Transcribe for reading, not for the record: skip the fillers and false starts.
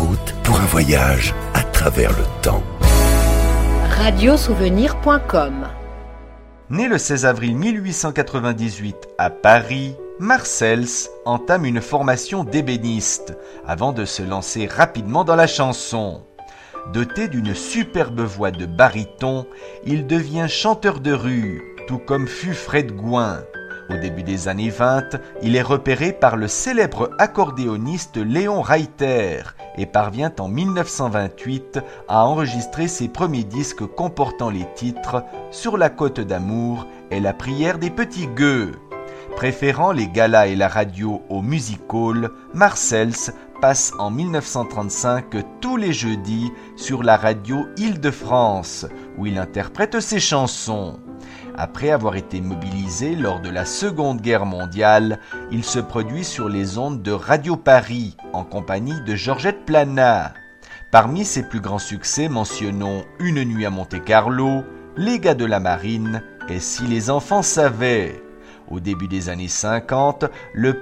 route pour un voyage à travers le temps. Radiosouvenir.com. Né le 16 avril 1898 à Paris, Marcels entame une formation d'ébéniste avant de se lancer rapidement dans la chanson. Doté d'une superbe voix de baryton, il devient chanteur de rue, tout comme fut Fred Gouin. Au début des années 20, il est repéré par le célèbre accordéoniste Léon Reiter et parvient en 1928 à enregistrer ses premiers disques comportant les titres « Sur la côte d'amour » et « La prière des petits gueux ». Préférant les galas et la radio au music hall, Marcels passe en 1935 tous les jeudis sur la radio Île-de-France, où il interprète ses chansons. Après avoir été mobilisé lors de la Seconde Guerre mondiale, il se produit sur les ondes de Radio Paris, en compagnie de Georgette Plana. Parmi ses plus grands succès, mentionnons Une nuit à Monte-Carlo, Les gars de la marine et Si les enfants savaient. Au début des années 50, le